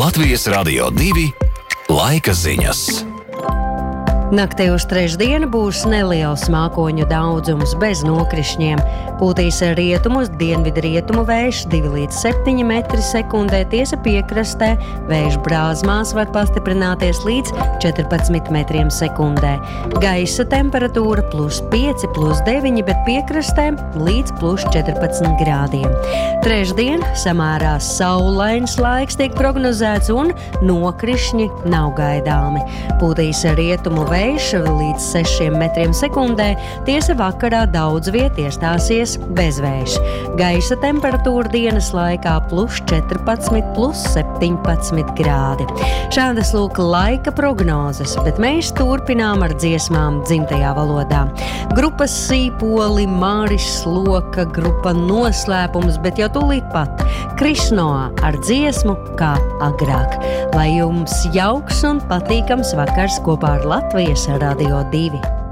Latvijas Radio 2 laika ziņas. Naktī uz trešdienu būs neliels mākoņu daudzums bez nokrišņiem. Pūtīs rietumus, dienvidrietumu vējš 2 līdz 7 metri sekundē, tiesa piekrastē. Vējš brāzmās var pastiprināties līdz 14 metriem sekundē. Gaisa temperatūra +5, +9, bet piekrastē līdz +14 grādiem. Trešdien samērā saulains laiks tiek prognozēts un nokrišņi nav gaidāmi. Pūtīs rietumu vējš līdz 6 metriem sekundē, tiesa vakarā daudz viet iestāsies bezvējš. Gaisa temperatūra dienas laikā +14, +17 grādi. Šādas lūk laika prognozes, bet mēs turpinām ar dziesmām dzimtajā valodā. Grupas Sīpoli, Māris Sloka, grupa Noslēpums, bet jau tūlīt pat Krišnoā ar dziesmu Kā agrāk. Lai jums jauks un patīkams vakars kopā ar Latvijas Radio 2.